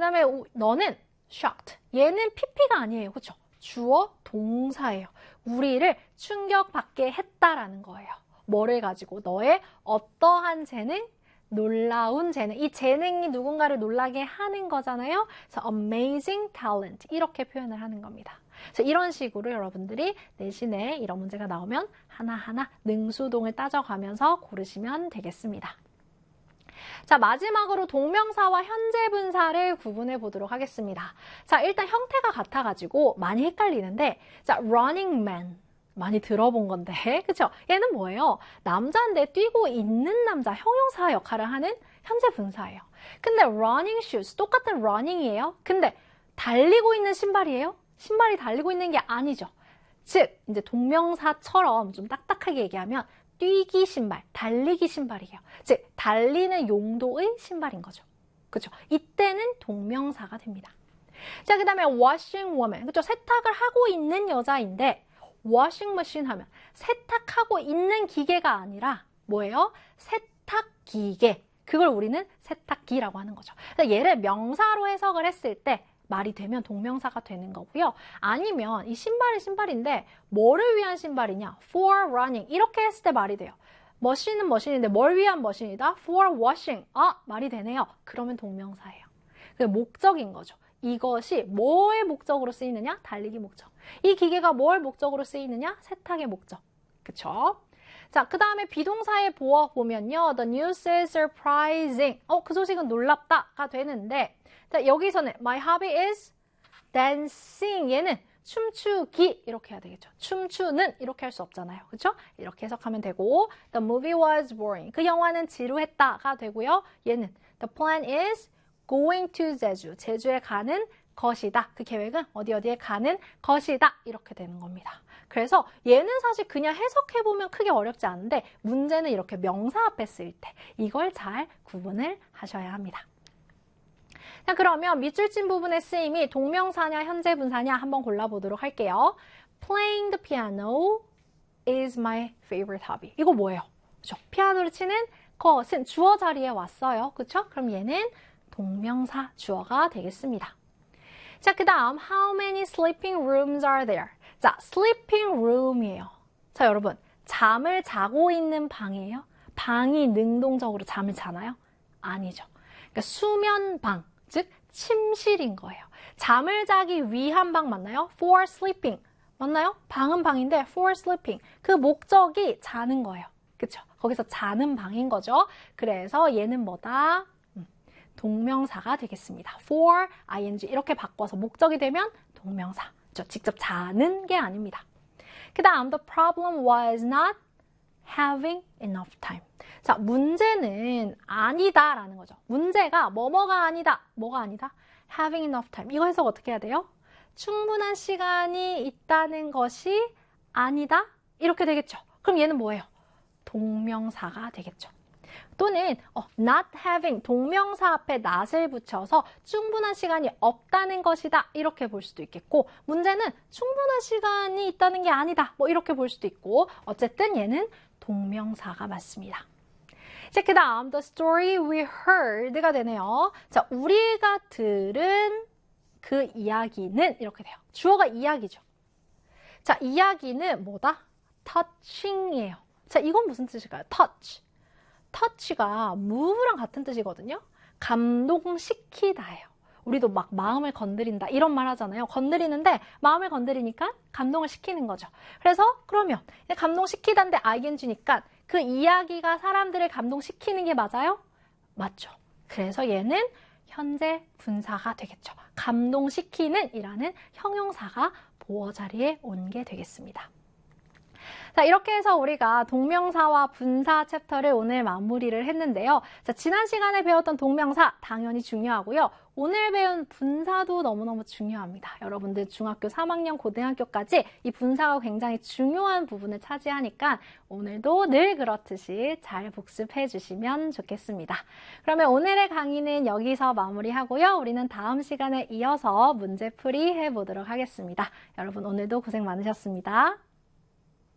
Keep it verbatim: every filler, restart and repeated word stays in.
다음에 너는 shocked. 얘는 피피가 아니에요. 그쵸? 주어 동사예요. 우리를 충격받게 했다라는 거예요. 뭐를 가지고? 너의 어떠한 재능? 놀라운 재능. 이 재능이 누군가를 놀라게 하는 거잖아요. 그래서 amazing talent. 이렇게 표현을 하는 겁니다. 그래서 이런 식으로 여러분들이 내신에 이런 문제가 나오면 하나하나 능수동을 따져가면서 고르시면 되겠습니다. 자, 마지막으로 동명사와 현재 분사를 구분해 보도록 하겠습니다. 자, 일단 형태가 같아가지고 많이 헷갈리는데, 자, running man. 많이 들어본 건데, 그쵸? 얘는 뭐예요? 남자인데 뛰고 있는 남자, 형용사 역할을 하는 현재 분사예요. 근데 running shoes, 똑같은 running이에요. 근데 달리고 있는 신발이에요? 신발이 달리고 있는 게 아니죠. 즉, 이제 동명사처럼 좀 딱딱하게 얘기하면 뛰기 신발, 달리기 신발이에요. 즉, 달리는 용도의 신발인 거죠. 그쵸? 이때는 동명사가 됩니다. 자, 그 다음에 washing woman. 그쵸? 세탁을 하고 있는 여자인데, washing machine 하면 세탁하고 있는 기계가 아니라 뭐예요? 세탁 기계. 그걸 우리는 세탁기라고 하는 거죠. 얘를 명사로 해석을 했을 때 말이 되면 동명사가 되는 거고요. 아니면 이 신발이 신발인데 뭐를 위한 신발이냐? for running. 이렇게 했을 때 말이 돼요. 머신은 머신인데 뭘 위한 머신이다? for washing. 아, 말이 되네요. 그러면 동명사예요. 그게 목적인 거죠. 이것이 뭐의 목적으로 쓰이느냐? 달리기 목적. 이 기계가 뭘 목적으로 쓰이느냐? 세탁의 목적. 그쵸? 자, 그 다음에 비동사의 보어 보면요. The news is surprising. 어, 그 소식은 놀랍다가 되는데, 자, 여기서는 my hobby is dancing. 얘는 춤추기 이렇게 해야 되겠죠. 춤추는 이렇게 할 수 없잖아요. 그쵸? 이렇게 해석하면 되고, the movie was boring. 그 영화는 지루했다가 되고요. 얘는 the plan is going to 제주. 제주에 가는 것이다. 그 계획은 어디 어디에 가는 것이다. 이렇게 되는 겁니다. 그래서 얘는 사실 그냥 해석해보면 크게 어렵지 않은데 문제는 이렇게 명사 앞에 쓰일 때 이걸 잘 구분을 하셔야 합니다. 자, 그러면 밑줄 친 부분의 쓰임이 동명사냐 현재 분사냐 한번 골라보도록 할게요. Playing the piano is my favorite hobby. 이거 뭐예요? 그렇죠? 피아노를 치는 것은 주어 자리에 왔어요. 그렇죠? 그럼 얘는 동명사 주어가 되겠습니다. 자, 그 다음 How many sleeping rooms are there? 자, sleeping room이에요. 자, 여러분 잠을 자고 있는 방이에요? 방이 능동적으로 잠을 자나요? 아니죠. 그러니까 수면방, 즉 침실인 거예요. 잠을 자기 위한 방 맞나요? For sleeping. 맞나요? 방은 방인데 for sleeping. 그 목적이 자는 거예요. 그쵸? 거기서 자는 방인 거죠. 그래서 얘는 뭐다? 동명사가 되겠습니다. for, ing 이렇게 바꿔서 목적이 되면 동명사. 그렇죠? 직접 자는 게 아닙니다. 그 다음 the problem was not having enough time. 자, 문제는 아니다라는 거죠. 문제가 뭐뭐가 아니다. 뭐가 아니다? having enough time. 이거 해석 어떻게 해야 돼요? 충분한 시간이 있다는 것이 아니다. 이렇게 되겠죠. 그럼 얘는 뭐예요? 동명사가 되겠죠. 또는 어, not having 동명사 앞에 not을 붙여서 충분한 시간이 없다는 것이다 이렇게 볼 수도 있겠고 문제는 충분한 시간이 있다는 게 아니다 뭐 이렇게 볼 수도 있고 어쨌든 얘는 동명사가 맞습니다. 자, 그 다음 the story we heard가 되네요. 자, 우리가 들은 그 이야기는 이렇게 돼요. 주어가 이야기죠. 자, 이야기는 뭐다? touching이에요. 자, 이건 무슨 뜻일까요? touch. 터치가 move랑 같은 뜻이거든요. 감동시키다예요. 우리도 막 마음을 건드린다 이런 말 하잖아요. 건드리는데 마음을 건드리니까 감동을 시키는 거죠. 그래서 그러면 감동시키다인데 ing니까 그 이야기가 사람들을 감동시키는 게 맞아요? 맞죠. 그래서 얘는 현재 분사가 되겠죠. 감동시키는 이라는 형용사가 보어 자리에 온 게 되겠습니다. 자, 이렇게 해서 우리가 동명사와 분사 챕터를 오늘 마무리를 했는데요. 자, 지난 시간에 배웠던 동명사 당연히 중요하고요. 오늘 배운 분사도 너무너무 중요합니다. 여러분들 중학교 삼 학년, 고등학교까지 이 분사가 굉장히 중요한 부분을 차지하니까 오늘도 늘 그렇듯이 잘 복습해 주시면 좋겠습니다. 그러면 오늘의 강의는 여기서 마무리하고요. 우리는 다음 시간에 이어서 문제풀이 해보도록 하겠습니다. 여러분 오늘도 고생 많으셨습니다.